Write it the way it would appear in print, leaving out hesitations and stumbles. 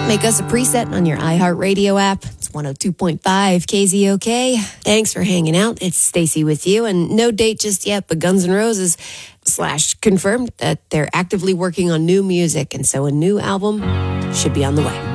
make us a preset on your iHeartRadio app. It's 102.5 KZOK. Thanks for hanging out. It's Stacy with you, and no date just yet, but Guns N' Roses / confirmed that they're actively working on new music, and so a new album should be on the way.